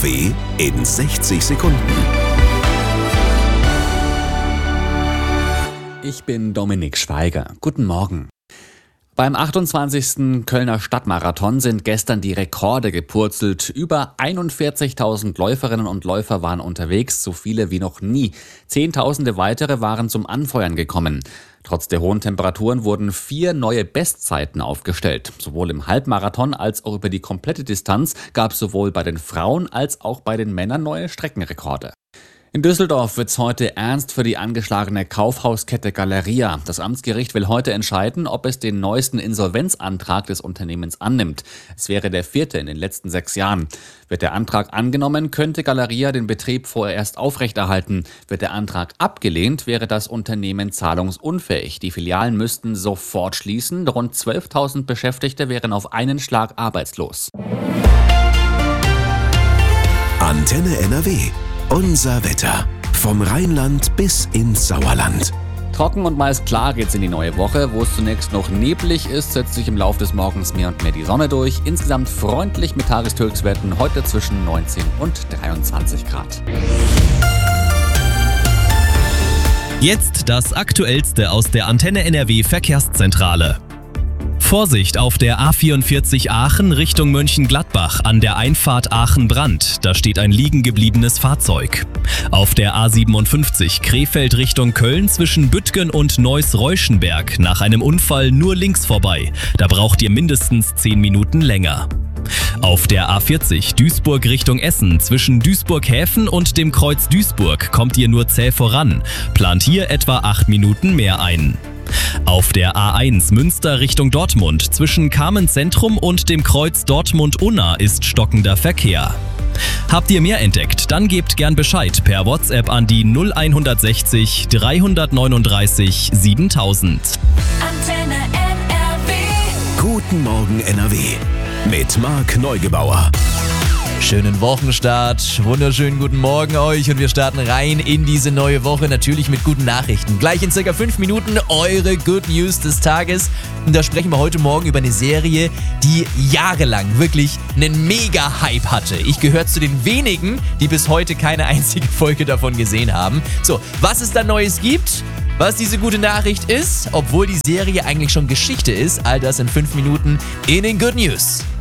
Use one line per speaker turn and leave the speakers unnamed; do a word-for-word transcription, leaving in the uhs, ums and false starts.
W in sechzig Sekunden.
Ich bin Dominik Schweiger. Guten Morgen. Beim achtundzwanzigsten Kölner Stadtmarathon sind gestern die Rekorde gepurzelt. Über einundvierzigtausend Läuferinnen und Läufer waren unterwegs, so viele wie noch nie. Zehntausende weitere waren zum Anfeuern gekommen. Trotz der hohen Temperaturen wurden vier neue Bestzeiten aufgestellt. Sowohl im Halbmarathon als auch über die komplette Distanz gab es sowohl bei den Frauen als auch bei den Männern neue Streckenrekorde. In Düsseldorf wird's heute ernst für die angeschlagene Kaufhauskette Galeria. Das Amtsgericht will heute entscheiden, ob es den neuesten Insolvenzantrag des Unternehmens annimmt. Es wäre der vierte in den letzten sechs Jahren. Wird der Antrag angenommen, könnte Galeria den Betrieb vorerst aufrechterhalten. Wird der Antrag abgelehnt, wäre das Unternehmen zahlungsunfähig. Die Filialen müssten sofort schließen. Rund zwölftausend Beschäftigte wären auf einen Schlag arbeitslos.
Antenne N R W. Unser Wetter. Vom Rheinland bis ins Sauerland.
Trocken und meist klar geht's in die neue Woche. Wo es zunächst noch neblig ist, setzt sich im Laufe des Morgens mehr und mehr die Sonne durch. Insgesamt freundlich mit Tageshöchstwerten heute zwischen neunzehn und dreiundzwanzig Grad.
Jetzt das Aktuellste aus der Antenne N R W Verkehrszentrale. Vorsicht auf der A vierundvierzig Aachen Richtung Mönchengladbach an der Einfahrt Aachen-Brand. Da steht ein liegen gebliebenes Fahrzeug. Auf der A siebenundfünfzig Krefeld Richtung Köln zwischen Büttgen und Neuss-Reuschenberg nach einem Unfall nur links vorbei. Da braucht ihr mindestens zehn Minuten länger. Auf der A vierzig Duisburg Richtung Essen zwischen Duisburg-Häfen und dem Kreuz Duisburg kommt ihr nur zäh voran. Plant hier etwa acht Minuten mehr ein. Auf der A eins Münster Richtung Dortmund zwischen Kamenz-Zentrum und dem Kreuz Dortmund-Unna ist stockender Verkehr. Habt ihr mehr entdeckt? Dann gebt gern Bescheid per WhatsApp an die null hundertsechzig dreihundertneununddreißig siebentausend.
Antenne N R W.
Guten Morgen N R W. Mit Marc Neugebauer.
Schönen Wochenstart, wunderschönen guten Morgen euch und wir starten rein in diese neue Woche, natürlich mit guten Nachrichten. Gleich in circa fünf Minuten eure Good News des Tages. Und da sprechen wir heute Morgen über eine Serie, die jahrelang wirklich einen Mega-Hype hatte. Ich gehöre zu den wenigen, die bis heute keine einzige Folge davon gesehen haben. So, was es da Neues gibt, was diese gute Nachricht ist, obwohl die Serie eigentlich schon Geschichte ist, all das in fünf Minuten in den Good News.